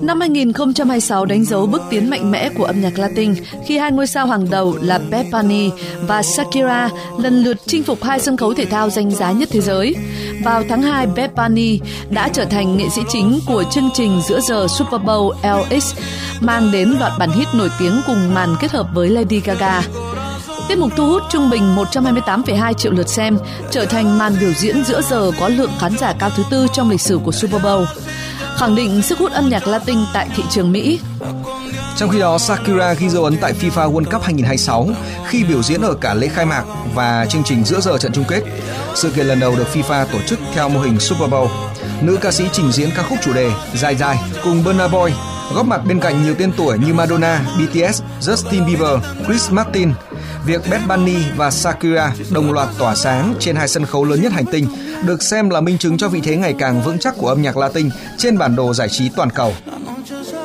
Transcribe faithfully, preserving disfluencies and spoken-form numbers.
Năm hai không hai sáu đánh dấu bước tiến mạnh mẽ của âm nhạc Latin khi hai ngôi sao hàng đầu là Bad Bunny và Shakira lần lượt chinh phục hai sân khấu thể thao danh giá nhất thế giới. Vào tháng hai, Bad Bunny đã trở thành nghệ sĩ chính của chương trình giữa giờ Super Bowl L X, mang đến loạt bản hit nổi tiếng cùng màn kết hợp với Lady Gaga. Tiết mục thu hút trung bình một trăm hai mươi tám phẩy hai triệu lượt xem, trở thành màn biểu diễn giữa giờ có lượng khán giả cao thứ tư trong lịch sử của Super Bowl, khẳng định sức hút âm nhạc Latin tại thị trường Mỹ. Trong khi đó, Shakira ghi dấu ấn tại FIFA World Cup hai không hai sáu khi biểu diễn ở cả lễ khai mạc và chương trình giữa giờ trận chung kết. Sự kiện lần đầu được FIFA tổ chức theo mô hình Super Bowl. Nữ ca sĩ trình diễn ca khúc chủ đề Dài Dài cùng Burna Boy, góp mặt bên cạnh nhiều tên tuổi như Madonna, B T S, Justin Bieber, Chris Martin. Việc Bad Bunny và Shakira đồng loạt tỏa sáng trên hai sân khấu lớn nhất hành tinh được xem là minh chứng cho vị thế ngày càng vững chắc của âm nhạc Latin trên bản đồ giải trí toàn cầu.